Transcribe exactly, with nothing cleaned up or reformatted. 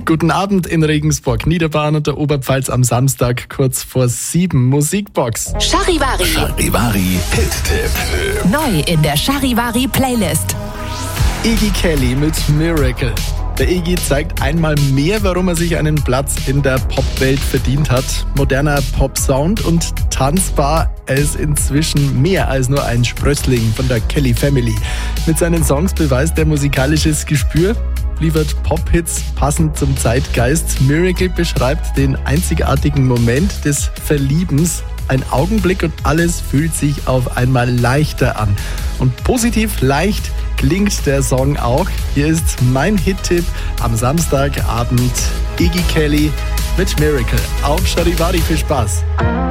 Guten Abend in Regensburg, Niederbayern und der Oberpfalz am Samstag kurz vor sieben. Musikbox. Charivari. Charivari Hit-Tipp. Neu in der Charivari Playlist. Iggy Kelly mit Miracle. Der Iggy zeigt einmal mehr, warum er sich einen Platz in der Popwelt verdient hat. Moderner Pop-Sound und tanzbar. Er ist inzwischen mehr als nur ein Sprössling von der Kelly Family. Mit seinen Songs beweist er musikalisches Gespür, liefert Pop-Hits passend zum Zeitgeist. Miracle beschreibt den einzigartigen Moment des Verliebens. Ein Augenblick und alles fühlt sich auf einmal leichter an. Und positiv leicht klingt der Song auch. Hier ist mein Hit-Tipp am Samstagabend. Iggy Kelly mit Miracle auf Charivari. Viel Spaß.